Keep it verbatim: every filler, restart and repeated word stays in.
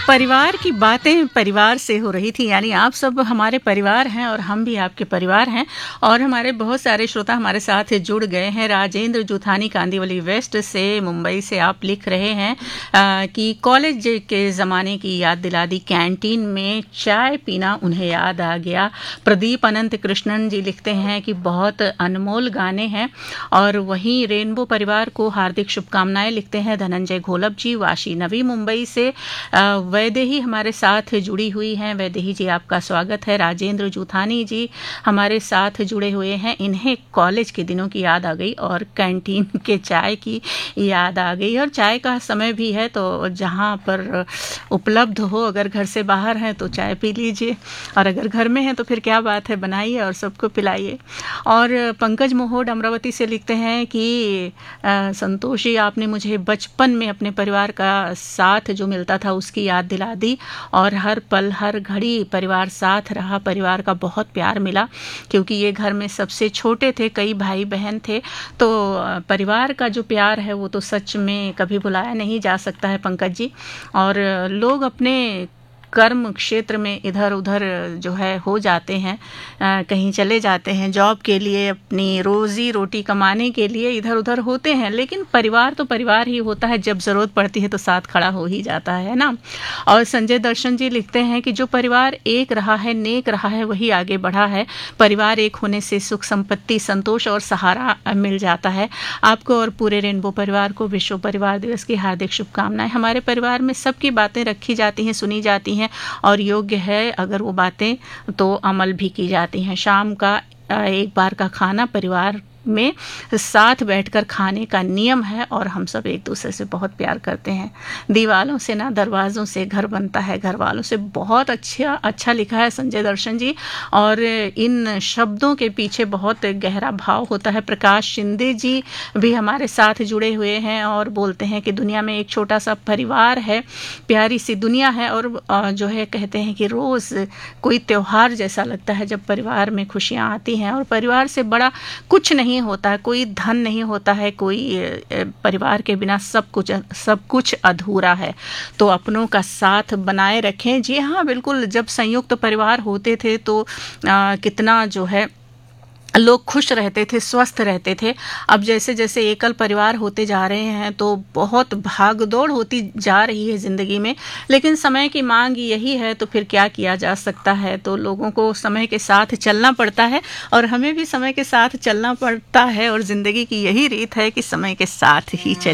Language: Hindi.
परिवार की बातें परिवार से हो रही थी, यानी आप सब हमारे परिवार हैं और हम भी आपके परिवार हैं। और हमारे बहुत सारे श्रोता हमारे साथ जुड़ गए हैं। राजेंद्र जुथानी कांदीवली वेस्ट से, मुंबई से आप लिख रहे हैं आ, कि कॉलेज के ज़माने की याद दिला दी, कैंटीन में चाय पीना उन्हें याद आ गया। प्रदीप अनंत कृष्णन जी लिखते हैं कि बहुत अनमोल गाने हैं। और वहीं रेनबो परिवार को हार्दिक शुभकामनाएं लिखते हैं धनंजय घोलप जी। वाशी नवी मुंबई से वैदेही हमारे साथ जुड़ी हुई हैं। वैदेही जी आपका स्वागत है। राजेंद्र जुथानी जी हमारे साथ जुड़े हुए हैं। इन्हें कॉलेज के दिनों की याद आ गई और कैंटीन के चाय की याद आ गई। और चाय का समय भी है तो जहाँ पर उपलब्ध हो, अगर घर से बाहर हैं तो चाय पी लीजिए, और अगर घर में हैं तो फिर क्या बात है, बनाइए और सबको पिलाइए। और पंकज मोहोड अमरावती से लिखते हैं कि संतोषी, आपने मुझे बचपन में अपने परिवार का साथ जो मिलता था उसकी याद दिला दी, और हर पल हर घड़ी परिवार साथ रहा, परिवार का बहुत प्यार मिला, क्योंकि ये घर में सबसे छोटे थे, कई भाई बहन थे। तो परिवार का जो प्यार है वो तो सच में कभी भुलाया नहीं जा सकता है पंकज जी। और लोग अपने कर्म क्षेत्र में इधर उधर जो है हो जाते हैं, आ, कहीं चले जाते हैं जॉब के लिए, अपनी रोजी रोटी कमाने के लिए इधर उधर होते हैं, लेकिन परिवार तो परिवार ही होता है, जब ज़रूरत पड़ती है तो साथ खड़ा हो ही जाता है ना। और संजय दर्शन जी लिखते हैं कि जो परिवार एक रहा है, नेक रहा है, वही आगे बढ़ा है। परिवार एक होने से सुख संपत्ति, संतोष और सहारा मिल जाता है। आपको और पूरे रेनबो परिवार को विश्व परिवार दिवस की हार्दिक शुभकामनाएं। हमारे परिवार में सबकी बातें रखी जाती हैं, सुनी जाती हैं और योग्य है अगर वो बातें तो अमल भी की जाती हैं। शाम का एक बार का खाना परिवार में साथ बैठकर खाने का नियम है, और हम सब एक दूसरे से बहुत प्यार करते हैं। दीवालों से ना दरवाज़ों से घर बनता है, घर वालों से। बहुत अच्छा अच्छा लिखा है संजय दर्शन जी, और इन शब्दों के पीछे बहुत गहरा भाव होता है। प्रकाश शिंदे जी भी हमारे साथ जुड़े हुए हैं और बोलते हैं कि दुनिया में एक छोटा सा परिवार है, प्यारी सी दुनिया है, और जो है कहते हैं कि रोज़ कोई त्यौहार जैसा लगता है जब परिवार में खुशियाँ आती हैं। और परिवार से बड़ा कुछ नहीं होता है, कोई धन नहीं होता है, कोई परिवार के बिना सब कुछ सब कुछ अधूरा है। तो अपनों का साथ बनाए रखें। जी हाँ, बिल्कुल। जब संयुक्त परिवार होते थे तो आ, कितना जो है लोग खुश रहते थे, स्वस्थ रहते थे। अब जैसे जैसे एकल परिवार होते जा रहे हैं तो बहुत भागदौड़ होती जा रही है ज़िंदगी में, लेकिन समय की मांग यही है तो फिर क्या किया जा सकता है। तो लोगों को समय के साथ चलना पड़ता है, और हमें भी समय के साथ चलना पड़ता है, और ज़िंदगी की यही रीत है कि समय के साथ ही चल